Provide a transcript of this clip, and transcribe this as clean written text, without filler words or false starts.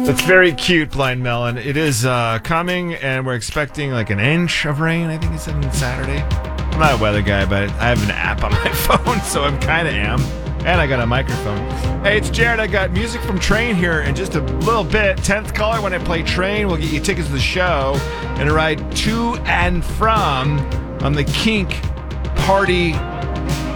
That's very cute, Blind Melon. It is coming, and we're expecting like an inch of rain. I think he said on Saturday. I'm not a weather guy, but I have an app on my phone, so I'm kind of am. And I got a microphone. Hey, it's Jared. I got music from Train here in just a little bit. 10th caller when I play Train. We'll get you tickets to the show and a ride to and from on the Kink Party